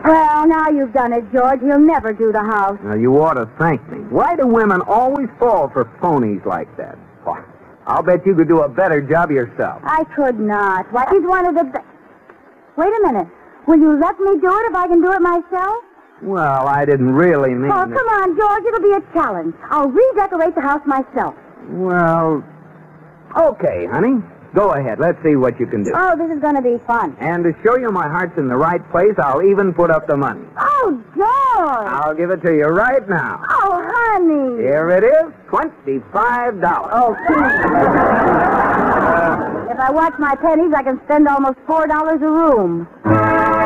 Well, now you've done it, George. He'll never do the house. Now, you ought to thank me. Why do women always fall for phonies like that? Why, I'll bet you could do a better job yourself. I could not. Why, he's one of the... Wait a minute. Will you let me do it if I can do it myself? Well, I didn't really mean... Oh, come on, George. It'll be a challenge. I'll redecorate the house myself. Well, okay, honey. Go ahead. Let's see what you can do. Oh, this is going to be fun. And to show you my heart's in the right place, I'll even put up the money. Oh, George. I'll give it to you right now. Oh, honey. Here it is, $25. Oh, If I watch my pennies, I can spend almost $4 a room.